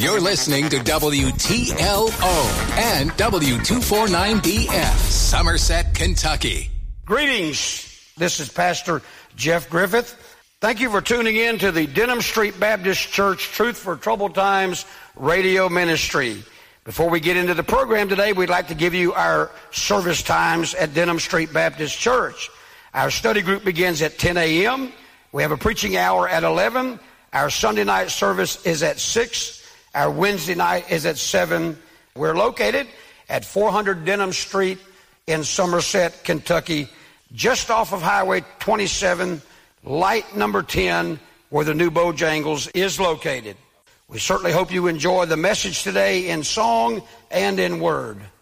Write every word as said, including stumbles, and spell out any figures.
You're listening to W T L O and W two forty-nine B F, Somerset, Kentucky. Greetings. This is Pastor Jeff Griffith. Thank you for tuning in to the Denham Street Baptist Church Truth for Troubled Times radio ministry. Before we get into the program today, we'd like to give you our service times at Denham Street Baptist Church. Our study group begins at ten a.m. We have a preaching hour at eleven. Our Sunday night service is at six. Our Wednesday night is at seven. We're located at four hundred Denham Street in Somerset, Kentucky, just off of Highway twenty-seven, light number ten, where the new Bojangles is located. We certainly hope you enjoy the message today in song and in word.